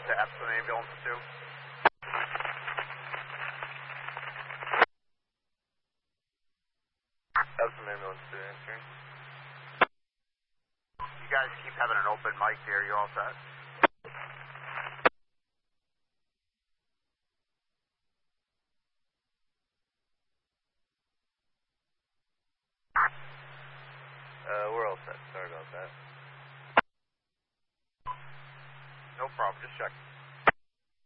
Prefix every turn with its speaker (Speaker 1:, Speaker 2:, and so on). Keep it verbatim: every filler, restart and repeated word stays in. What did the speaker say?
Speaker 1: to Epsom Ambulance two. Epsom Ambulance two, answering. You guys keep having an open mic there, you all set? Uh, we're all set. Sorry about that. No problem. Just checking.